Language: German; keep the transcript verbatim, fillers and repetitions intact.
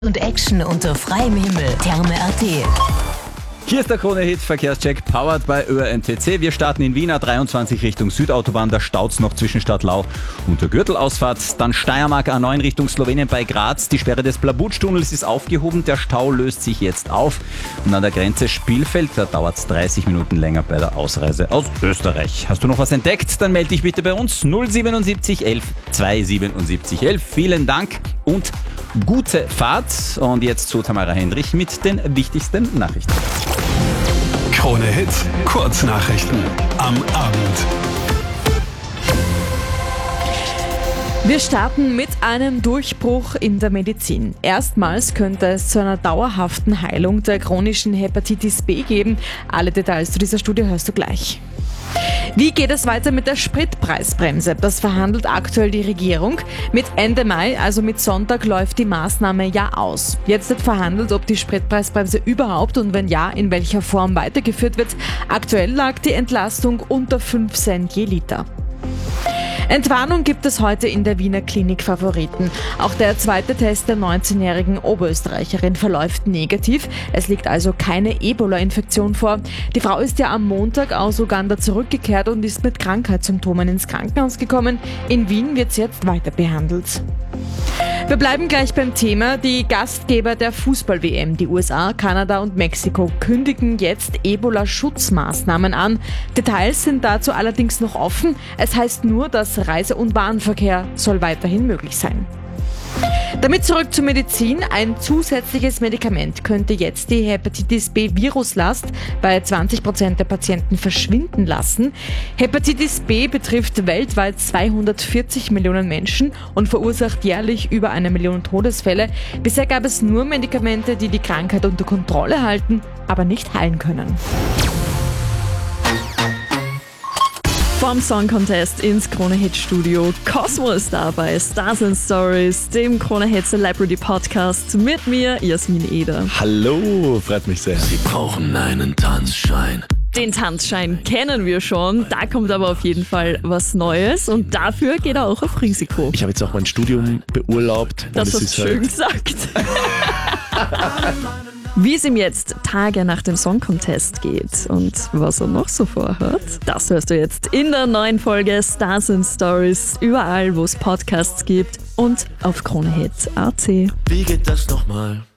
und Action unter freiem Himmel. Therme punkt a t. Hier ist der Krone-Hit Verkehrscheck, powered by Ö R N T C. Wir starten in Wien A dreiundzwanzig Richtung Südautobahn, da staut's noch zwischen Stadtlau und der Gürtelausfahrt. Dann Steiermark A neun Richtung Slowenien bei Graz. Die Sperre des Blabutsch-Tunnels ist aufgehoben, der Stau löst sich jetzt auf. Und an der Grenze Spielfeld, da dauert's dreißig Minuten länger bei der Ausreise aus Österreich. Hast du noch was entdeckt? Dann melde dich bitte bei uns null siebenundsiebzig elf zweihundertsiebenundsiebzig elf. Vielen Dank und gute Fahrt. Und jetzt zu Tamara Hendrich mit den wichtigsten Nachrichten. Krone-Hit, Kurznachrichten am Abend. Wir starten mit einem Durchbruch in der Medizin. Erstmals könnte es zu einer dauerhaften Heilung der chronischen Hepatitis B geben. Alle Details zu dieser Studie hörst du gleich. Wie geht es weiter mit der Spritpreisbremse? Das verhandelt aktuell die Regierung. Mit Ende Mai, also mit Sonntag, läuft die Maßnahme ja aus. Jetzt wird verhandelt, ob die Spritpreisbremse überhaupt und wenn ja, in welcher Form weitergeführt wird. Aktuell lag die Entlastung unter fünf Cent je Liter. Entwarnung gibt es heute in der Wiener Klinik Favoriten. Auch der zweite Test der neunzehnjährigen Oberösterreicherin verläuft negativ. Es liegt also keine Ebola-Infektion vor. Die Frau ist ja am Montag aus Uganda zurückgekehrt und ist mit Krankheitssymptomen ins Krankenhaus gekommen. In Wien wird sie jetzt weiter behandelt. Wir bleiben gleich beim Thema. Die Gastgeber der Fußball-W M, die U S A, Kanada und Mexiko, kündigen jetzt Ebola-Schutzmaßnahmen an. Details sind dazu allerdings noch offen. Es heißt nur, dass Reise- und Warenverkehr soll weiterhin möglich sein. Damit zurück zur Medizin. Ein zusätzliches Medikament könnte jetzt die Hepatitis B-Viruslast bei zwanzig Prozent der Patienten verschwinden lassen. Hepatitis B betrifft weltweit zweihundertvierzig Millionen Menschen und verursacht jährlich über eine Million Todesfälle. Bisher gab es nur Medikamente, die die Krankheit unter Kontrolle halten, aber nicht heilen können. Vom Song Contest ins Krone-Hit Studio. Cosmo ist da bei Stars and Stories, dem Krone-Hit Celebrity Podcast mit mir, Jasmin Eder. Hallo, freut mich sehr. Sie brauchen einen Tanzschein. Den Tanzschein kennen wir schon, da kommt aber auf jeden Fall was Neues und dafür geht er auch auf Risiko. Ich habe jetzt auch mein Studium beurlaubt. Das hast du schön gesagt. Wie es ihm jetzt Tage nach dem Song Contest geht und was er noch so vorhat, das hörst du jetzt in der neuen Folge Stars and Stories, überall wo es Podcasts gibt und auf Krone-Hit punkt a t. Wie geht das nochmal?